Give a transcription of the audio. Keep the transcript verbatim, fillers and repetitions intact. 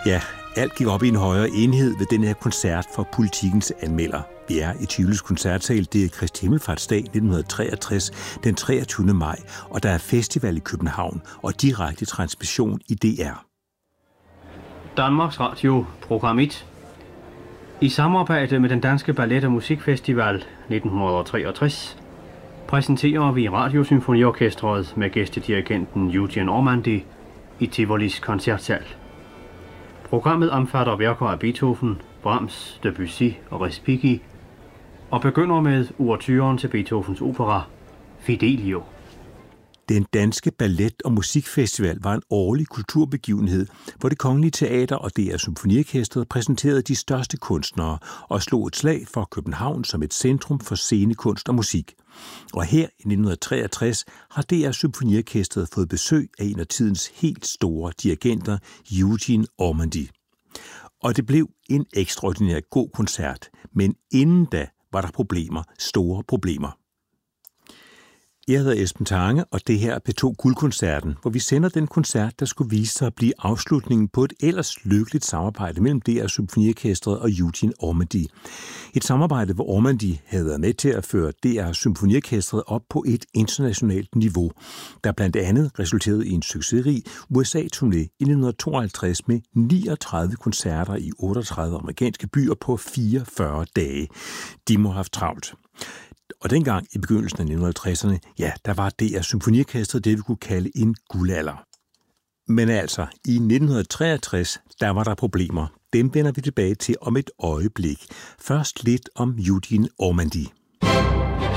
Ja, alt gik op i en højere enhed ved den her koncert for Politikens anmelder. Vi er i Tivolis koncertsal. Det er Kristi Himmelfartsdag nitten treogtres, den treogtyvende maj, og der er festival i København og direkte transmission i D R. Danmarks Radio, program et. I samarbejde med den Danske Ballet- og Musikfestival nitten treogtres præsenterer vi Radiosymfoniorkestret med gæstedirigenten Eugene Ormandy i Tivolis koncertsal. Programmet omfatter værker af Beethoven, Brahms, Debussy og Respighi og begynder med ouverturen til Beethovens opera Fidelio. Den Danske Ballet- og Musikfestival var en årlig kulturbegivenhed, hvor Det Kongelige Teater og D R Symfoniorkestret præsenterede de største kunstnere og slog et slag for København som et centrum for scenekunst og musik. Og her i nitten treogtres har D R Symfoniorkestret fået besøg af en af tidens helt store dirigenter, Eugene Ormandy. Og det blev en ekstraordinær god koncert, men inden da var der problemer, store problemer. Jeg hedder Esben Tange, og det her er P to Guldkoncerten, hvor vi sender den koncert, der skulle vise sig at blive afslutningen på et ellers lykkeligt samarbejde mellem D R Symfoniorkestret og Eugene Ormandy. Et samarbejde, hvor Ormandy havde været med til at føre D R Symfoniorkestret op på et internationalt niveau, der blandt andet resulterede i en succesrig U S A-turné i nitten tooghalvtreds med niogtredive koncerter i otteogtredive amerikanske byer på fireogfyrre dage. De må have haft travlt. Og dengang i begyndelsen af nitten halvtredserne, ja, der var D R Symfoniorkestret det, vi kunne kalde en guldalder. Men altså, i nitten treogtres, der var der problemer. Dem vender vi tilbage til om et øjeblik. Først lidt om Eugene Ormandy.